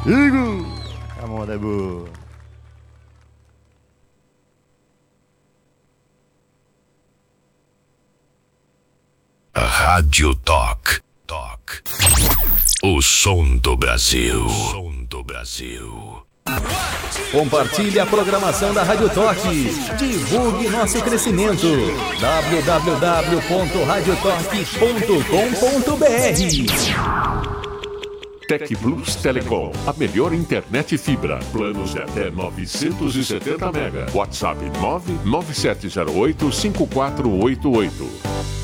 Igor! A moda é boa. Rádio Talk. O som do Brasil. Compartilhe a programação da Rádio Talk. Divulgue nosso crescimento. www.radiotalk.com.br. Tec Plus Telecom, a melhor internet fibra. Planos de até 970 MB. WhatsApp 997085488.